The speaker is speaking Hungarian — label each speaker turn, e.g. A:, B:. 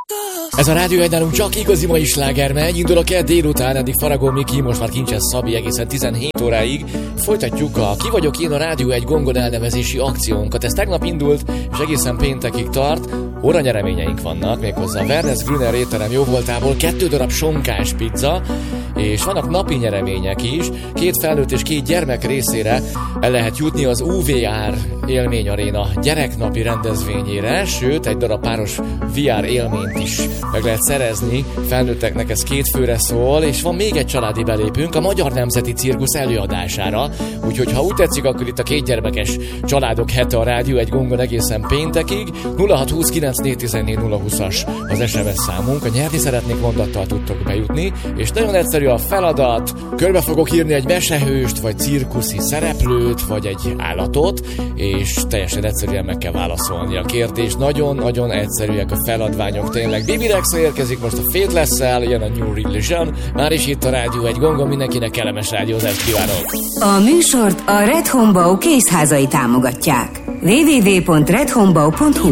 A: Ez a Rádió 1 nálunk csak igazi mai sláger megy. Indul a kedd délután, eddig Faragó Miki, most már Kincses Szabi egészen 17 óráig. Folytatjuk a Ki vagyok én a Rádió 1 gongon elnevezési akciónkat. Ez tegnap indult, és egészen péntekig tart. Óra-nyereményeink vannak, méghozzá a Wernes Grüner étterem jóvoltából 2 darab sonkás pizza, és vannak napi nyeremények is. 2 felnőtt és 2 gyermek részére el lehet jutni az UVR élményaréna gyereknapi rendezvényére, sőt egy darab páros VR élményt is meg lehet szerezni. Felnőtteknek ez 2 főre szól, és van még egy családi belépünk a Magyar Nemzeti Cirkusz előadására. Úgyhogy ha úgy tetszik, akkor itt a 2 gyermekes családok hete a Rádió 1 gongon egészen péntekig. 0629 az SMS számunk. A nyerni szeretnék mondattal tudtok bejutni, és nagyon egyszerű a feladat. Körbe fogok írni egy mesehőst, vagy cirkuszi szereplőt, vagy egy állatot, és teljesen egyszerűen meg kell válaszolni a kérdést. Nagyon-nagyon egyszerűek a feladványok tényleg. Bibi Rexha érkezik most a Faithless-szel, jön a New Religion. Már is itt a Rádió 1 gongon, mindenkinek kellemes rádiózást kívánok.
B: A műsort a Red Homebau készházai támogatják. www.redhomebau.hu